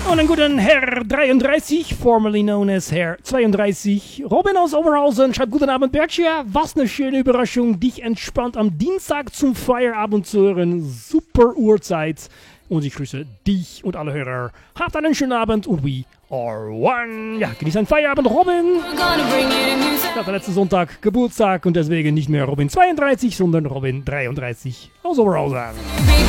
Und einen guten Herr 33, formerly known as Herr 32. Robin aus Oberhausen schreibt: Guten Abend, Berkshire. Was eine schöne Überraschung, dich entspannt am Dienstag zum Feierabend zu hören. Super Uhrzeit. Und ich grüße dich und alle Hörer. Habt einen schönen Abend und we are one. Ja, genießt einen Feierabend, Robin. Ich hatte letzten Sonntag Geburtstag und deswegen nicht mehr Robin 32, sondern Robin 33 aus Oberhausen.